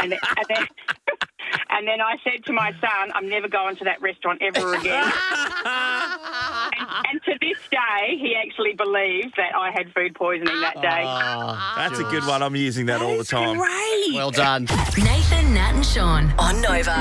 And then, and then I said to my son, I'm never going to that restaurant ever again. and to this day, he actually believes that I had food poisoning that day. That's a good one. I'm using that all the time. Great. Well done. Nathan, Nat and Sean on Nova.